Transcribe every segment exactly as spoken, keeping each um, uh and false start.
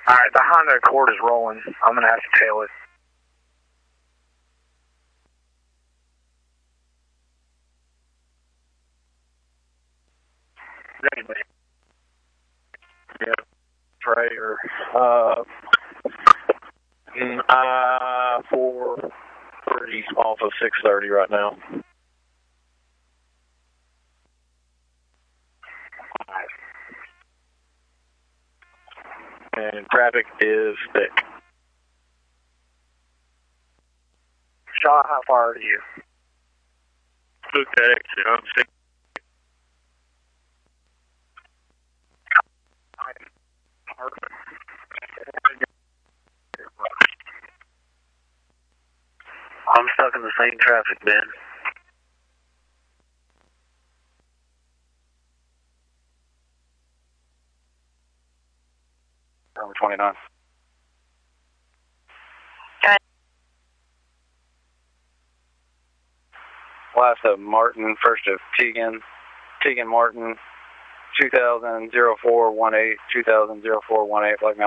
Alright, the Honda Accord is rolling. I'm going to have to tail it. Anybody? Yeah, Trey or uh, uh, four thirty off of six thirty right now. And traffic is thick. Shaw, how far are you? Took that exit. I'm sick. I'm stuck in the same traffic, Ben. Number twenty-nine. Last of Martin, first of Tegan. Tegan Martin, two thousand zero four one eight, two thousand zero four one eight, blackmail.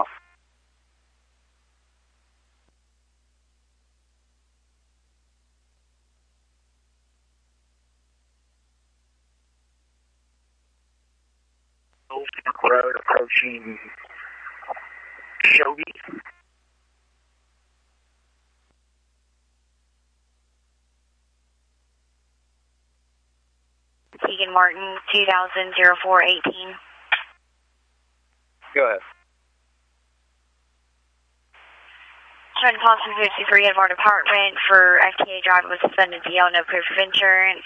Old Road approaching Shelby. Tegan Martin, two thousand zero four eighteen. Go ahead. Seven Thompson fifty-three of our department for F T A driver was suspended D L, no proof of insurance.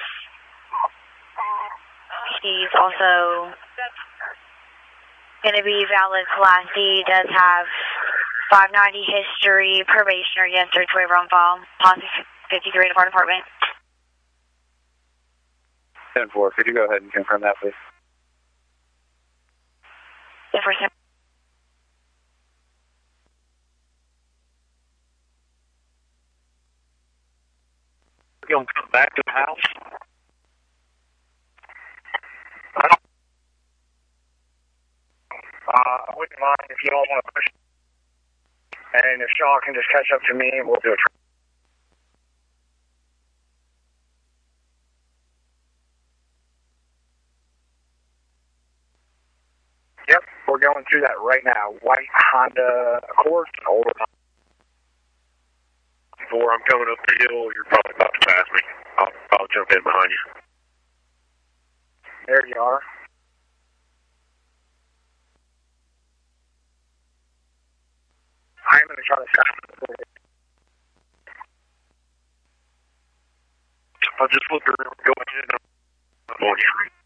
He's also going to be valid Class D, does have five ninety history, probation or yes, search waiver on file. Thompson fifty-three of our department. ten four, could you go ahead and confirm that, please? Yeah, for some. You gonna come back to the house? Uh, I wouldn't mind if you all want to push. And if Shaw can just catch up to me, we'll do it. Yep, we're going through that right now. White Honda Accord, older. Before I'm coming up the hill, you're probably about to pass me. I'll, I'll jump in behind you. There you are. I'm going to try to stop. I'll just look around, go ahead and I'm on you.